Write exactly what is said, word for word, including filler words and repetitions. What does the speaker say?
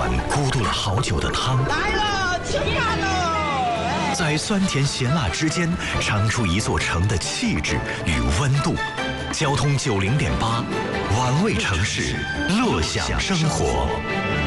碗咕嘟了好久的汤。 来了，吃饭喽！ 在酸甜咸辣之间，尝出一座城的气质与温度。交通九零点八，玩味城市，乐享生活。